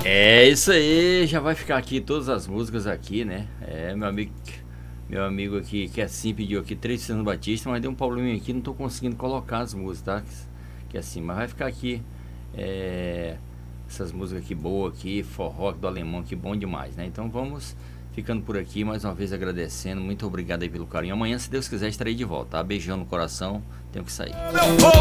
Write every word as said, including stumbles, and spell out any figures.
É isso aí, já vai ficar aqui todas as músicas aqui, né? É, meu amigo, meu amigo aqui que assim pediu aqui três Luciano Batista, mas deu um probleminha aqui, não tô conseguindo colocar as músicas, tá? Que assim, mas vai ficar aqui é, essas músicas aqui boas aqui, forró do alemão aqui, bom demais, né? Então vamos ficando por aqui, mais uma vez agradecendo, muito obrigado aí pelo carinho. Amanhã, se Deus quiser, estarei de volta, tá? Beijão no coração, tenho que sair.